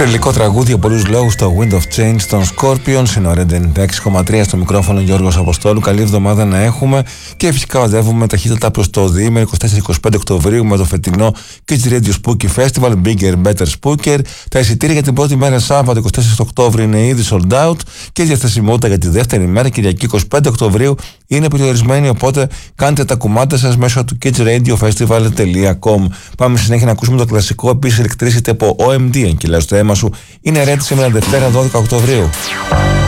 Θρυλικό τραγούδι για πολλούς λόγους, το Wind of Change των Scorpions. Είναι ο Red 96,3 στο μικρόφωνο Γιώργος Αποστόλου. Καλή εβδομάδα να έχουμε και φυσικά οδεύουμε ταχύτατα προς το διήμερο 24-25 Οκτωβρίου με το φετινό Kids Radio Spooky Festival Bigger Better Spooker. Τα εισιτήρια για την πρώτη μέρα Σάββατο 24 Οκτώβρου είναι ήδη sold out και η διαθεσιμότητα για τη δεύτερη μέρα Κυριακή 25 Οκτωβρίου είναι περιορισμένη, οπότε κάντε τα κουμάντα σας μέσω του kidsradiofestival.com. Πάμε συνέχεια να ακούσουμε το κλασικό επίσης Electricity από OMD. Και λέω στο αίμα σου, είναι ready σήμερα Δευτέρα 12 Οκτωβρίου.